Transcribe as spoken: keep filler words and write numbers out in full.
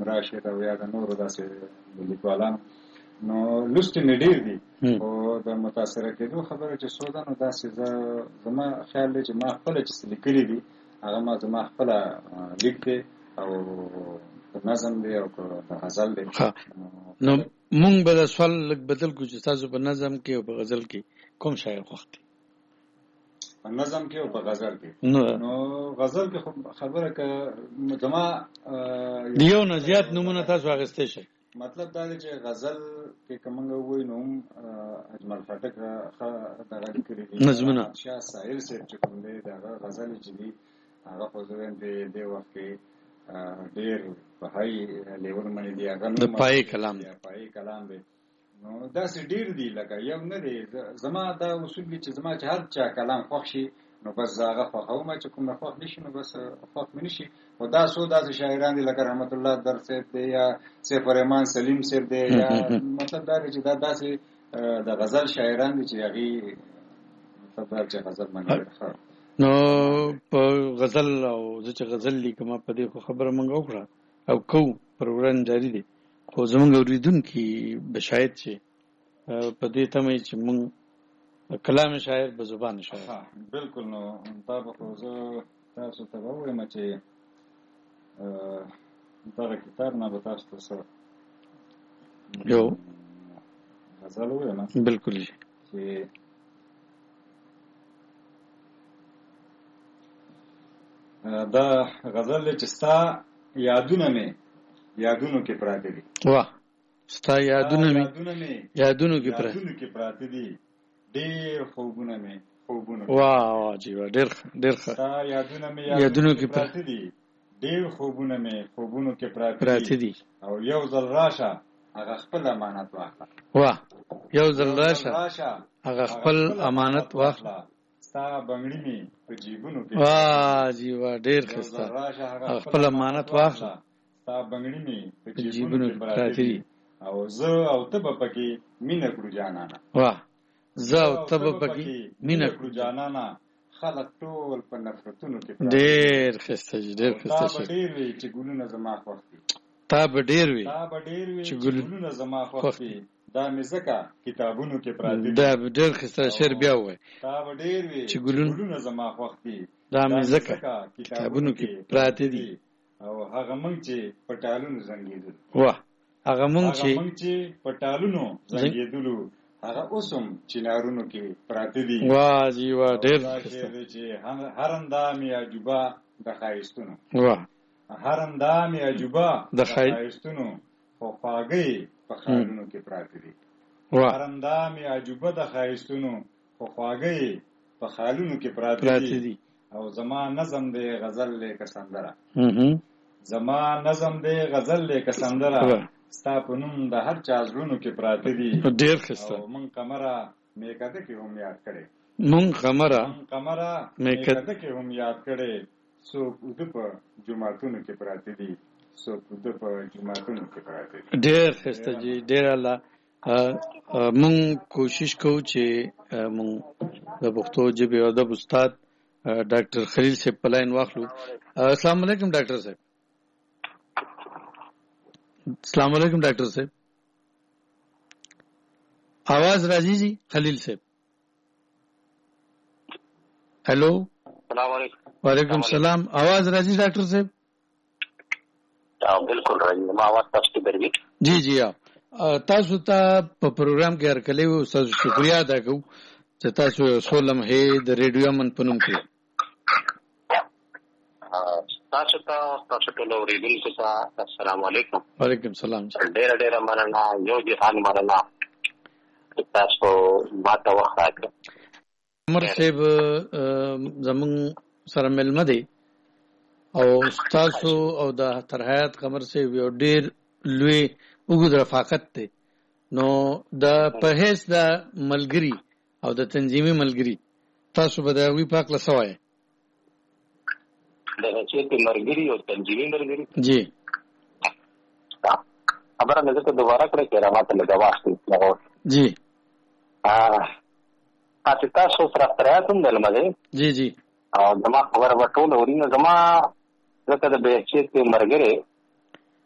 راشد او یا د نورو داسې لیکوالانو نو لوستې مې ډېر دي خو د متاثره کېدو خبره چې څو ده نو داسې زه زما خیال دی چې ما خپله چې څه لیکلي دي هغه ما زما خپله لیک دی او په نظم دی او په غزل دی. نو مونږ به دا سوال لږ بدل کړو چې تاسو په نظم کې او په غزل کې کوم شاعر خوښ دی؟ په نظم کې او په غزل کې نو غزل کې خبره که زما د یو نه زیات نومونه تاسو اخیستی شئ. مطلب دا دی چې غزل کې که موږ ووایو نو هم اجمل خټک دغه لیکلي دي نظمونه شاه سایل صاحب چې کوم دی د هغه غزلې چې دي هغه خو زه وایم د دې وخت کې ډېر په هاي لیول باندې دی هغه د پایې کلام دی پایې کلام دی نو داسې ډېر دي لکه یو نه دی زما دا اصول دی چې زما چې هر چا کلام خوښ شي نو بس هغه خوښوم چې کوم نه خوښ نه شي نو بس خوښ مې نه شي. خو دا څو داسې شاعران دي لکه رحمت الله در صاحب دی یا سیف الرحمن سلیم صاحب دی یا مطلب دا دی چې دا داسې د غزل شاعران دي چې هغې مطلب دا چې غزل باندې نو په غزل او زه چې غزل لیکم په دې خو خبره مونږ وکړه او کو پروګرام جاری دی خو زمونږ اورېدونکي به شاید چې په دې تمه چې مونږ کلام شاعر به زبان شاعر. ها بالکل. نو دا به خو زه تاسو ته ووایم چې دغه کتاب نه به تاسو ته څه یو غزل ووایم بالکل چې دا غزل چې ستا یادونه مې یادونو کې پراته دي. واه ستا یادونه مې یادونو کې پراته دي ډېر خوبونه مې خوبونه واه واه جی واه ډېر ډېر ستا یادونه مې یادونو کې پراته دي ډېر خوبونه مې خوبونو کې پراته دي او یو ځل راشه هغه خپل امانت واخله. واه یو ځل راشه هغه خپل امانت واخله ستا بنګړي مې په جیبونو کې واه جی واه ډېر ښه هغه خپل امانت واخله ستا بنګړي مې په جیبونو کې پراته دي او زه او ته به پکې مینه کړو جانانه. واه زه او ته به پکې مینه کړو جانانه خلک ټول په نفرتونو کې ډېر ښایسته جي ډېر ښایسته تا به ډېر وي چې ګلونه زما خوښ دي تا به ډېر وي تا به ډېر وي چې ګلونه زما خوښ دي دا مې ځکه کتابونو کې پراته دي. دا به ډېر ښایسته شعر بیا ووایه تا به ډېر وي چې ګلونه زما خوښ دي دا مې ځکه کتابونو کې پراته دي او هغه موږ چې په ټالونو زنګېدل. واه هغه موږ چې په ټالونو زنګېدلو هغه اوس هم چنارونو کې پراته دي. واه جی واه ډېر چې هر اندامې عجوبه د ښایستونو واه هر اندامې عجوبه د ښایستونو خو خواږه په خیالونو کې پراته دي. هر اندامې عجوبه د ښایستونو خو خواږه په خیالونو کې پراته دي. او زما نظم دی غزل لیکه سندره زما نظم دی غزل لیکه سندره ستا په نوم د هر چا زړونو کې پراته دي. ډېر ښایسته او مونږ قمره میکده کې هم یاد کړې مونږ قمره قمره میکده کې هم یاد کړې څوک اوده په جوماتونو کې پراته دي څوک اوده په جوماتونو کې پراته دي. ډېر ښایسته جي ډېر الله مونږ کوشش کوو چې مونږ د پښتو ژبې او ادب استاد ډاکټر خلیل صاحب په لاین واخلو. السلام علیکم ډاکټر صاحب. السلام علیکم ډاکټر صاحب आवाज राजी जी खलील साहब हेलो अस्सलाम वालेकुम. वालेकुम सलाम आवाज राजी डॉक्टर साहब बिल्कुल राजी मां आवाज तस्ती बरवी जी जी आप تاسو ته په پروګرام کې هرکلی و تاسو شکریا ادا کوم چې تاسو سولم هي د ریډیو من پنوم کې تاسو ته تاسو ټول اوریدونکو ته السلام علیکم. وعلیکم سلام. ډېر ډېر مننه یو جهان مننه تاسو ماته وخت راکړ. عمر صاحب زمون سره ملمه دی او تاسو او د ترحیات قمر صاحب یو ډېر لوی وګد رفاقت دی نو د په هیڅ د ملګری او د تنظیمي ملګری تاسو به د وی پاک لسوای د چې مرګري او تنظیمي مرګري جی خبره مې زه دوباره کړې چې راته لږه واسطه جی ا تاسو تاسو سره تراتم دلمه جی جی او دما خبره وټول ورینه زما زکه د به چې مرګري